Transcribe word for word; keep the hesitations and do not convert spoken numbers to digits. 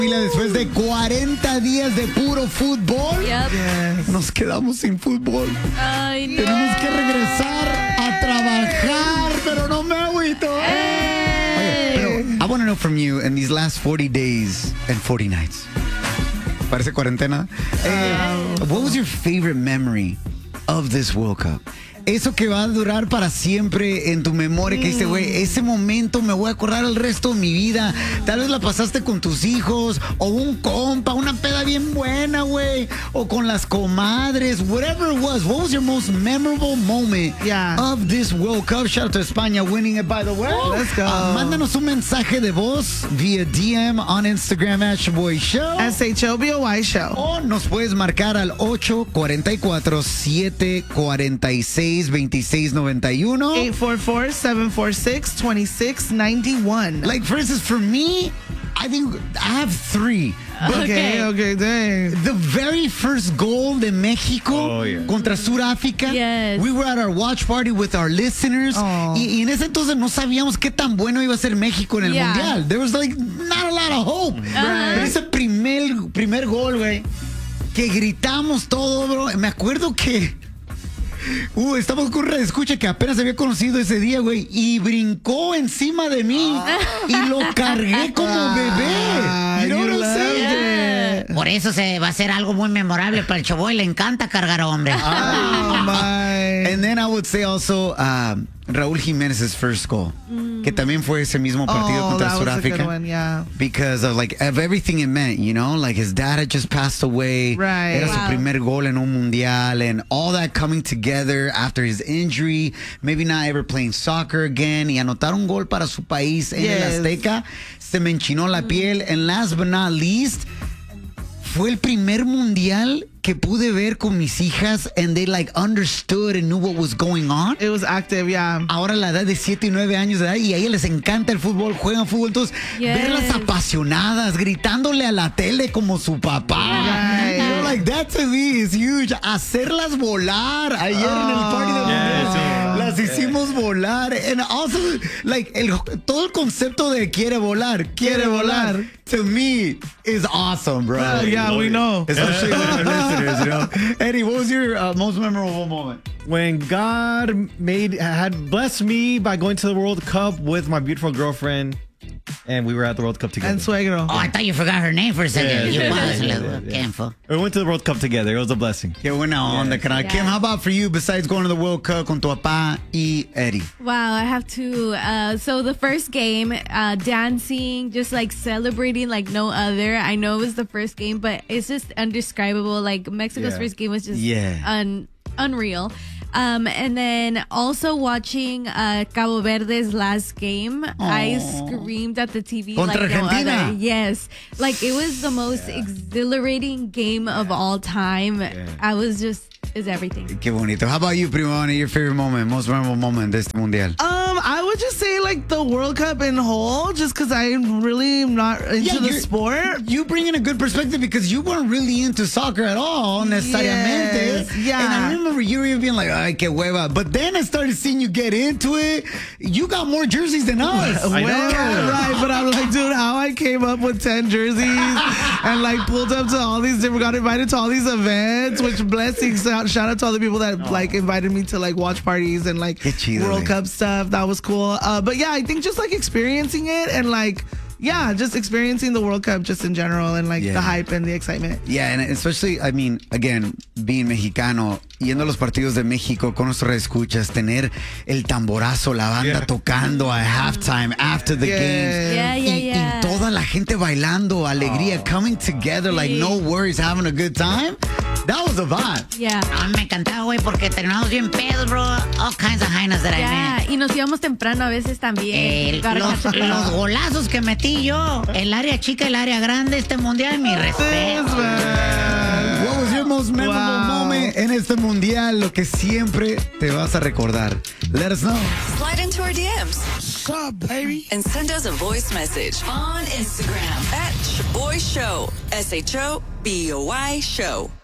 Después de cuarenta días de puro fútbol, Yep. nos quedamos sin fútbol. Ay, no. Tenemos que regresar a trabajar, pero no me agüito. Oye, pero I want to know from you in these last forty days and forty nights. Parece cuarentena. Eh, what was your favorite memory of this World Cup? Eso que va a durar para siempre en tu memoria, que dice, güey, ese momento me voy a acordar el resto de mi vida. Tal vez la pasaste con tus hijos, o un compa, una peda bien buena, güey, o con las comadres, whatever it was. What was your most memorable moment Yeah. of this World Cup? Shout out to España winning it, by the way. Let's go. Ah, mándanos un mensaje de voz vía D M on Instagram at Shaboy Show. S H O B O Y Show. O nos puedes marcar al ocho cuatro cuatro, siete cuatro seis, dos seis nueve uno. eight four four, seven four six, two six nine one. Like, for instance, for me, I think I have three. But Okay, okay, dang. the very first goal de México Oh, yeah. contra Sudáfrica, Yes. we were at our watch party with our listeners. Oh. Y, y en ese entonces no sabíamos qué tan bueno iba a ser México en el Yeah. Mundial. There was like not a lot of hope. Right. Pero ese primer, primer gol, güey, que gritamos todo, bro. Me acuerdo que Uh, estamos con un escucha que apenas había conocido ese día, güey, y brincó encima de mí y lo cargué como bebé. You know you what I'm loved saying? it. Por eso se va a hacer algo muy memorable para el Choboy. Le encanta cargar hombres. Oh, my. And then I would say also um, Raúl Jiménez's first goal, que también fue ese mismo partido Oh, contra that was a good Sudáfrica. one, yeah. Because of like of everything it meant, you know, like his dad had just passed away. Right. Era Wow. su primer gol en un mundial, and all that coming together after his injury, maybe not ever playing soccer again, y anotar un gol para su país en Yes. el Azteca, se me enchinó la piel. And last but not least, fue el primer mundial que pude ver con mis hijas, and they like understood and knew what was going on. It was active, yeah. Ahora la edad de siete y nueve años de edad, y a ellas les encanta el fútbol, juegan fútbol, entonces Yes. verlas apasionadas, gritándole a la tele como su papá. Right. You know, like that to me is huge. Hacerlas volar. Ayer en el party de Yeah, mundial, sí. las hicimos volar. And also, like, el, todo el concepto de quiere volar, quiere volar, to me is awesome, bro. Oh, yeah, we know. Especially with the listeners, you know. Eddie, what was your uh, most memorable moment? When God made had blessed me by going to the World Cup with my beautiful girlfriend, and we were at the World Cup together. And Suegro. Oh, I thought you forgot her name for a second. Yeah, You yeah, pásale, yeah, yeah, qué yeah. info. We went to the World Cup together. It was a blessing. Qué buena onda, carnal. Yeah. Kim, how about for you, besides going to the World Cup con tu papá y Eddie? Wow, I have to. Uh, so the first game, uh, dancing, just like celebrating like no other. I know it was the first game, but it's just indescribable. Like Mexico's Yeah. first game was just Yeah. un- unreal. Um, and then also watching uh, Cabo Verde's last game, I screamed at the T V Contra like no Argentina. other. Yes, like it was the most exhilarating game of all time. I was just is everything. Qué bonito. How about you, Primona? Your favorite moment, most memorable moment de este mundial? Um, I would just say like the World Cup in whole, just because I'm really not into Yeah, the you're- sport. You bring in a good perspective because you weren't really into soccer at all, necesariamente. Yes, yeah. And I remember you were even being like, ay, qué hueva. But then I started seeing you get into it. You got more jerseys than us. Well, know. right, but I'm like, dude, how I came up with ten jerseys and like pulled up to all these different, got invited to all these events, which blessings. Shout, shout out to all the people that like invited me to like watch parties and like Qué chido, World güey. Cup stuff. That was cool. Uh, but yeah, I think just like experiencing it and like, yeah, just experiencing the World Cup just in general and like Yeah. the hype and the excitement. Yeah, and especially, I mean, again, being mexicano, yendo a los partidos de México con nuestros escuchas, tener el tamborazo, la banda Yeah. tocando at halftime, after the Yeah. games. Yeah, yeah, y, yeah. y toda la gente bailando, alegría, coming together, like no worries, having a good time. That was a vibe. Yeah. A mí me encantaba, güey, porque terminamos bien pedos, bro. All kinds of highness that I Yeah, met. y nos íbamos temprano a veces también. El- Gotta los, catch up. los golazos que metí yo, el área chica, el área grande, este mundial, mi respeto. Thanks, man. What was your most memorable Wow. moment en este mundial? Lo que siempre te vas a recordar. Let us know. Slide into our D Ms. What's up, baby? And send us a voice message on Instagram at Shaboy Show. S H O B O Y Show.